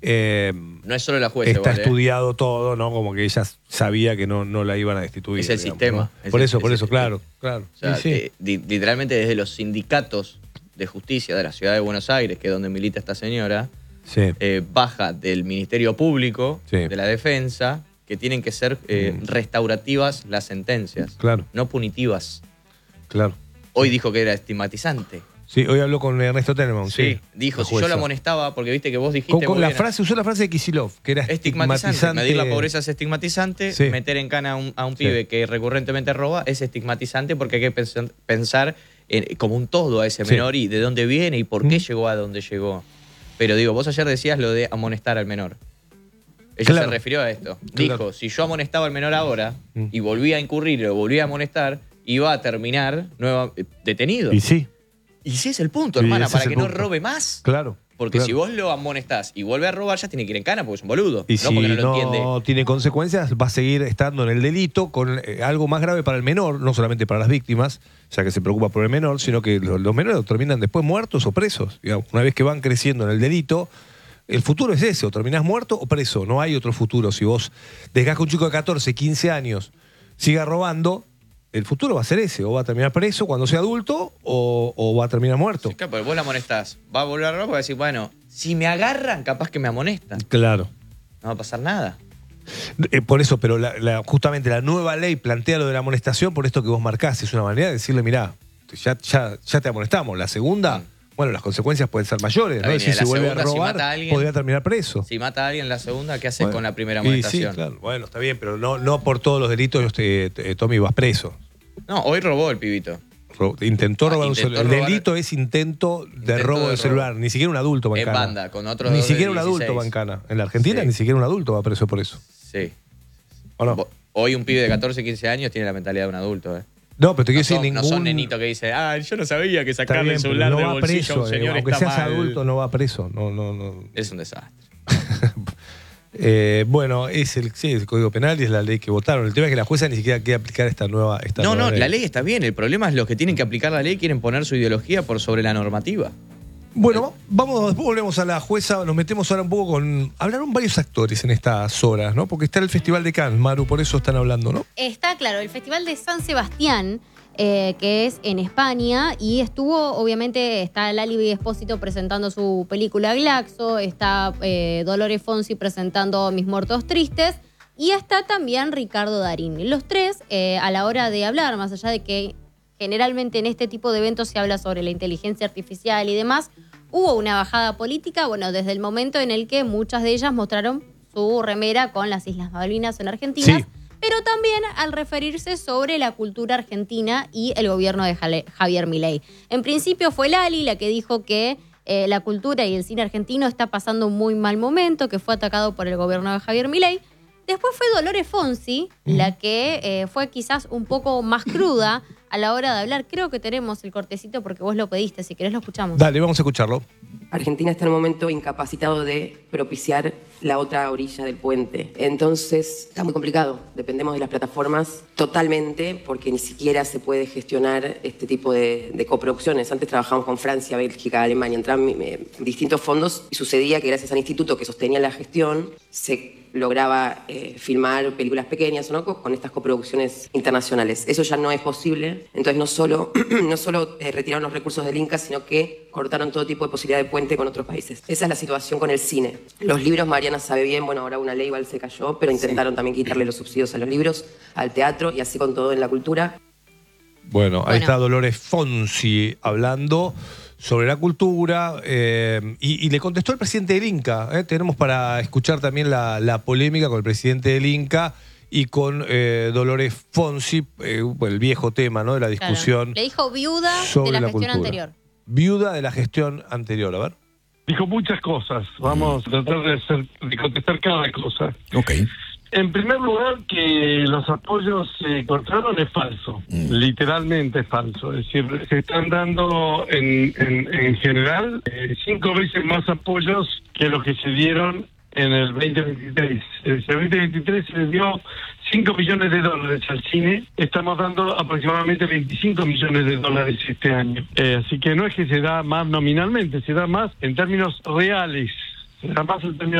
No es solo la jueza. Está igual, estudiado todo, ¿no? Como que ella sabía que no la iban a destituir. Es el digamos, sistema. ¿no? Por eso, claro. O sea, sí. literalmente desde los sindicatos de justicia de la ciudad de Buenos Aires, que es donde milita esta señora, Sí. baja del Ministerio Público, Sí. de la Defensa, que tienen que ser restaurativas las sentencias, Claro. no punitivas. Claro. Hoy dijo que era estigmatizante. Sí, hoy habló con Ernesto Tenenbaum. Sí. Dijo, la si yo jueza. la amonestaba, porque viste que vos dijiste... Usó muy bien, la frase de Kicillof, que era estigmatizante. Medir la pobreza es estigmatizante, Sí. meter en cana a un Sí. pibe que recurrentemente roba es estigmatizante, porque hay que pensar como un todo a ese Sí. menor y de dónde viene y por qué llegó a donde llegó. Pero digo, vos ayer decías lo de amonestar al menor. Ella Claro. se refirió a esto. Claro. Dijo, si yo amonestaba al menor ahora y volvía a incurrir o volvía a amonestar, iba a terminar detenido. Y sí. Y sí es el punto, Sí, hermana, ese para es el que no punto. robe más. Claro. Porque claro. si vos lo amonestás y vuelve a robar, ya tiene que ir en cana porque es un boludo. Y no si porque no lo entiende. tiene consecuencias, va a seguir estando en el delito con algo más grave para el menor, no solamente para las víctimas, ya que se preocupa por el menor, sino que los menores terminan después muertos o presos. Digamos, una vez que van creciendo en el delito, el futuro es ese, o terminás muerto o preso, no hay otro futuro. Si vos dejás que un chico de 14, 15 años siga robando, el futuro va a ser ese, o va a terminar preso cuando sea adulto o va a terminar muerto. Sí, claro, porque vos la amonestás. Va a volver a robar porque va a decir, bueno, si me agarran, capaz que me amonestan. Claro. No va a pasar nada. Por eso, pero justamente la nueva ley plantea lo de la amonestación por esto que vos marcás. Es una manera de decirle, mirá, ya te amonestamos. La segunda, bueno, las consecuencias pueden ser mayores, Está ¿no? bien, Es decir, y la si vuelve a segunda, si robar, mata a alguien, podría terminar preso. Si mata a alguien la segunda, ¿qué haces Bueno, con la primera y amonestación? sí, claro. Bueno, está bien, pero no por todos los delitos, Tommy, vas preso. No, hoy robó el pibito. Intentó robar un intentó celular. El robar- delito es intento de robo de de celular. robo. Ni siquiera un adulto va en En cana. banda, con otros Ni dos de siquiera un 16. adulto va en cana. En la Argentina Sí. ni siquiera un adulto va preso por eso. Sí. ¿O no? Hoy un pibe de 14, 15 años tiene la mentalidad de un adulto, ¿eh? No, pero te quiero No decir, son, ningún... no son nenitos que dicen, yo no sabía que Está sacarle bien, el pero celular no del va bolsillo a preso, un señor aunque está seas mal. adulto no va preso. No. Es un desastre. Bueno, es el Código Penal y es la ley que votaron. El tema es que la jueza ni siquiera quiere aplicar esta nueva ley. La ley está bien. El problema es los que tienen que aplicar la ley quieren poner su ideología por sobre la normativa. Bueno, después volvemos a la jueza, nos metemos ahora un poco con... Hablaron varios actores en estas horas, ¿no? Porque está el Festival de Cannes, Maru, por eso están hablando, ¿no? Está claro, el Festival de San Sebastián, que es en España, y está Lali Espósito presentando su película Glaxo, está Dolores Fonsi presentando Mis Muertos Tristes, y está también Ricardo Darín. Los tres, a la hora de hablar, más allá de que generalmente en este tipo de eventos se habla sobre la inteligencia artificial y demás, hubo una bajada política, desde el momento en el que muchas de ellas mostraron su remera con las Islas Malvinas en Argentina, Sí. pero también al referirse sobre la cultura argentina y el gobierno de Javier Milei. En principio fue Lali la que dijo que la cultura y el cine argentino está pasando un muy mal momento, que fue atacado por el gobierno de Javier Milei. Después fue Dolores Fonsi la que fue quizás un poco más cruda a la hora de hablar. Creo que tenemos el cortecito porque vos lo pediste. Si querés lo escuchamos. Dale, vamos a escucharlo. Argentina está en un momento incapacitado de propiciar la otra orilla del puente. Entonces, está muy complicado. Dependemos de las plataformas totalmente porque ni siquiera se puede gestionar este tipo de coproducciones. Antes trabajamos con Francia, Bélgica, Alemania, entraban distintos fondos y sucedía que gracias al instituto que sostenía la gestión se lograba filmar películas pequeñas, ¿no? Con estas coproducciones internacionales. Eso ya no es posible. Entonces no solo retiraron los recursos del Inca, sino que cortaron todo tipo de posibilidad de puente con otros países. Esa es la situación con el cine. Los libros, Mariana sabe bien, ahora una ley igual se cayó, pero intentaron también quitarle los subsidios a los libros, al teatro y así con todo en la cultura. Bueno, ahí está Dolores Fonsi hablando sobre la cultura y le contestó el presidente del Inca. Tenemos para escuchar también la polémica con el presidente del Inca y con Dolores Fonsi, el viejo tema, ¿no? De la discusión. Claro. Le dijo viuda sobre de la la gestión cultura. anterior. Viuda de la gestión anterior, a ver. Dijo muchas cosas. Vamos a tratar de contestar cada cosa. Ok. En primer lugar, que los apoyos se cortaron es falso. Literalmente es falso. Es decir, se están dando en general 5 veces más apoyos que los que se dieron en el 2023. En el 2023 se le dio 5 millones de dólares al cine. Estamos dando aproximadamente 25 millones de dólares este año. Así que no es que se da más nominalmente, se da más en términos reales. Se da más en términos